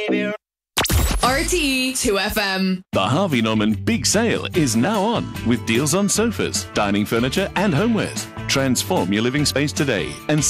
RTE 2FM. The Harvey Norman Big Sale is now on with deals on sofas, dining furniture and homewares. Transform your living space today and